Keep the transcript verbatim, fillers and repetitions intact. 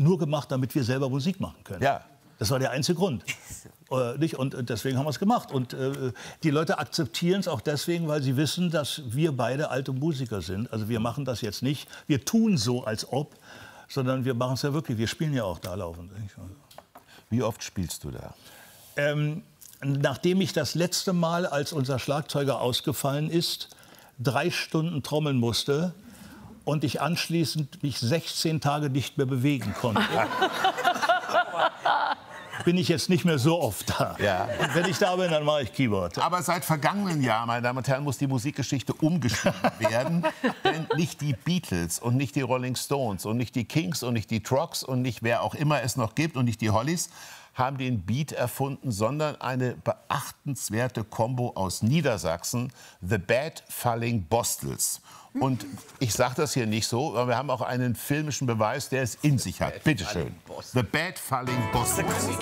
nur gemacht, damit wir selber Musik machen können. Ja. Das war der einzige Grund. äh, nicht? Und deswegen haben wir es gemacht. Und äh, die Leute akzeptieren es auch deswegen, weil sie wissen, dass wir beide alte Musiker sind. Also wir machen das jetzt nicht, wir tun so, als ob, sondern wir machen es ja wirklich. Wir spielen ja auch da laufend. Nicht? Wie oft spielst du da? Ähm, nachdem ich das letzte Mal, als unser Schlagzeuger ausgefallen ist, drei Stunden trommeln musste und ich anschließend mich sechzehn Tage nicht mehr bewegen konnte, bin ich jetzt nicht mehr so oft da. Ja. Und wenn ich da bin, dann mache ich Keyboard. Aber seit vergangenen Jahr, meine Damen und Herren, muss die Musikgeschichte umgeschrieben werden. Denn nicht die Beatles und nicht die Rolling Stones und nicht die Kings und nicht die Trucks und nicht wer auch immer es noch gibt und nicht die Hollies haben den Beat erfunden, sondern eine beachtenswerte Kombo aus Niedersachsen, The Bad Falling Bostels. Und ich sage das hier nicht so, aber wir haben auch einen filmischen Beweis, der es in sich hat. Bitte schön. The Bad Falling Bostels.